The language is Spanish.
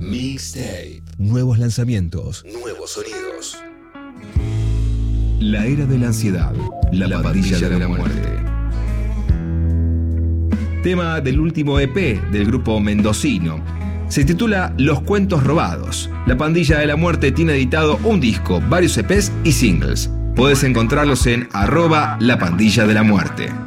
Mixtape. Nuevos lanzamientos. Nuevos sonidos. La era de la ansiedad. La pandilla de la muerte. Tema del último EP del grupo mendocino. Se titula Los Cuentos Robados. La Pandilla de la Muerte tiene editado un disco, varios EPs y singles. Podés encontrarlos en @lapandilla de la muerte.